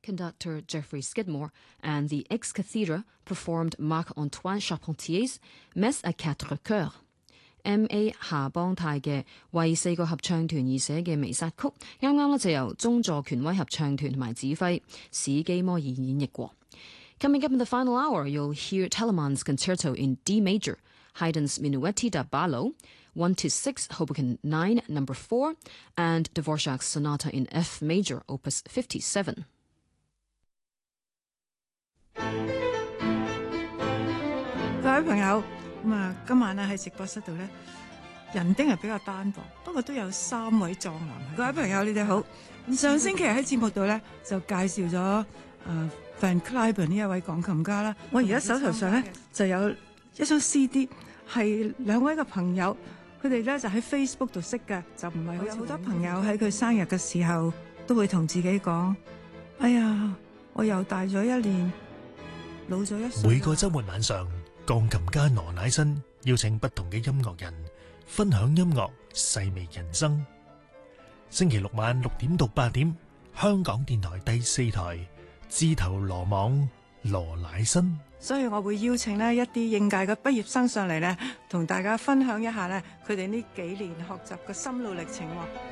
Conductor Geoffrey Skidmore and the Ex-Cathedra performed Marc-Antoine Charpentier's Messe à quatre chœurs。M.A. 夏邦泰嘅為4個合唱團而寫嘅彌撒曲，啱啱就由宗座權威合唱團同埋指揮史基摩爾演繹過。Coming up in the final hour, you'll hear Telemann's Concerto in D major, Haydn's Minuetti da Ballo, 1-6, Hoboken 9, No. 4, and Dvorak's Sonata in F major, Opus 57. 各位朋友，今晚喺直播室度咧，人丁係比較單薄，不過都有3位壯男。各位朋友，你哋好。上星期喺節目度咧就介紹咗Van Cliburn 呢一位鋼琴家啦。我而家手頭上咧就有一張 CD， 係2位嘅朋友，佢哋咧就喺 Facebook 度識嘅，就唔係。有好多朋友喺佢生日嘅時候都會同自己講：哎呀，我又大咗1年，老咗1歲。 每個週末晚上，鋼琴家羅乃新邀請不同嘅音樂人分享音樂，細味人生。星期六晚6點到8點，香港電台第4台，自投羅網羅乃新。 所以我會邀請呢一啲應屆嘅畢業生上嚟呢，同大家分享一下呢佢哋呢幾年學習嘅心路歷程喎。